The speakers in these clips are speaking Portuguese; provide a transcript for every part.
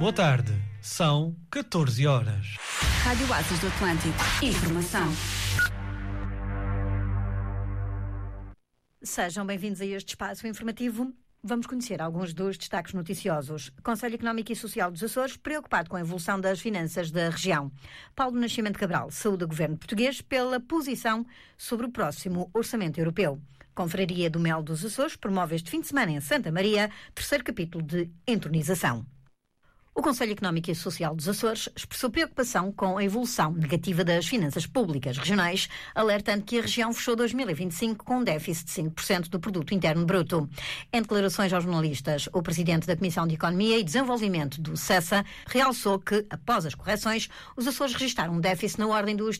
Boa tarde, são 14 horas. Rádio Oásis do Atlântico. Informação. Sejam bem-vindos a este espaço informativo. Vamos conhecer alguns dos destaques noticiosos. Conselho Económico e Social dos Açores, preocupado com a evolução das finanças da região. Paulo Nascimento Cabral saúda o governo português pela posição sobre o próximo orçamento europeu. Confraria do Mel dos Açores promove este fim de semana em Santa Maria, terceiro capítulo de entronização. O Conselho Económico e Social dos Açores expressou preocupação com a evolução negativa das finanças públicas regionais, alertando que a região fechou 2025 com um déficit de 5% do Produto Interno Bruto. Em declarações aos jornalistas, o presidente da Comissão de Economia e Desenvolvimento do CESA realçou que, após as correções, os Açores registaram um déficit na ordem dos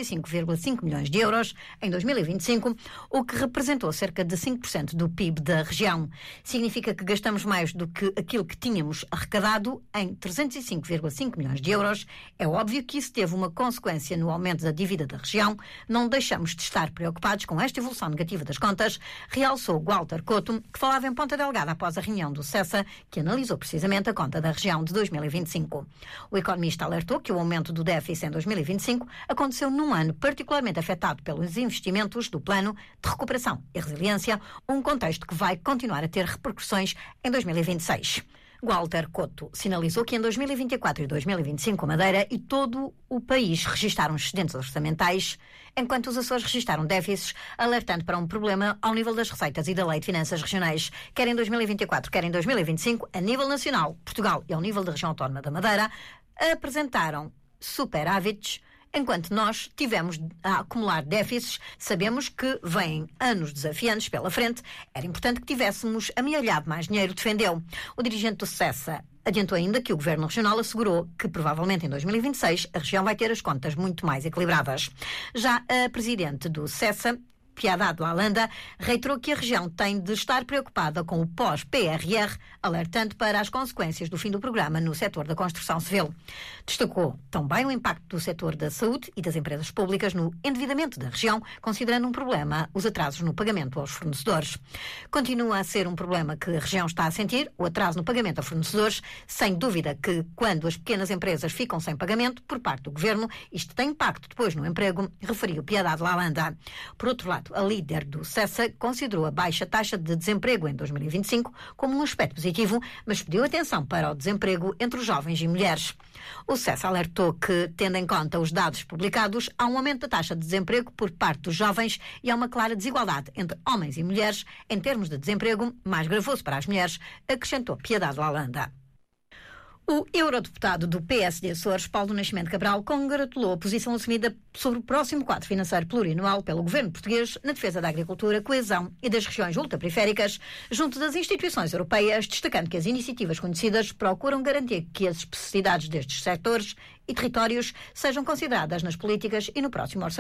305,5 milhões de euros em 2025, o que representou cerca de 5% do PIB da região. Significa que gastamos mais do que aquilo que tínhamos arrecadado em 305,5 milhões de euros. É óbvio que isso teve uma consequência no aumento da dívida da região. Não deixamos de estar preocupados com esta evolução negativa das contas, realçou Walter Couto, que falava em Ponta Delgada após a reunião do CESA, que analisou precisamente a conta da região de 2025. O economista alertou que o aumento do déficit em 2025 aconteceu num ano particularmente afetado pelos investimentos do Plano de Recuperação e Resiliência, um contexto que vai continuar a ter repercussões em 2026. Walter Couto sinalizou que em 2024 e 2025 a Madeira e todo o país registaram excedentes orçamentais, enquanto os Açores registaram déficits, alertando para um problema ao nível das receitas e da Lei de Finanças Regionais. Quer em 2024, quer em 2025, a nível nacional, Portugal e ao nível da região autónoma da Madeira, apresentaram superávites, enquanto nós tivemos a acumular déficits. Sabemos que vêm anos desafiantes pela frente. Era importante que tivéssemos amealhado mais dinheiro, defendeu. O dirigente do CESA adiantou ainda que o Governo Regional assegurou que, provavelmente em 2026, a região vai ter as contas muito mais equilibradas. Já a presidente do CESA, Piedade Lalanda, reiterou que a região tem de estar preocupada com o pós-PRR, alertando para as consequências do fim do programa no setor da construção civil. Destacou também o impacto do setor da saúde e das empresas públicas no endividamento da região, considerando um problema os atrasos no pagamento aos fornecedores. Continua a ser um problema que a região está a sentir, o atraso no pagamento a fornecedores, sem dúvida que quando as pequenas empresas ficam sem pagamento por parte do governo, isto tem impacto depois no emprego, referiu Piedade Lalanda. Por outro lado, a líder do CESA considerou a baixa taxa de desemprego em 2025 como um aspecto positivo, mas pediu atenção para o desemprego entre os jovens e mulheres. O CESA alertou que, tendo em conta os dados publicados, há um aumento da taxa de desemprego por parte dos jovens e há uma clara desigualdade entre homens e mulheres em termos de desemprego, mais gravoso para as mulheres, acrescentou Piedade Lalanda. O eurodeputado do PSD Açores, Paulo Nascimento Cabral, congratulou a posição assumida sobre o próximo quadro financeiro plurianual pelo governo português na defesa da agricultura, coesão e das regiões ultraperiféricas, junto das instituições europeias, destacando que as iniciativas conhecidas procuram garantir que as especificidades destes setores e territórios sejam consideradas nas políticas e no próximo orçamento.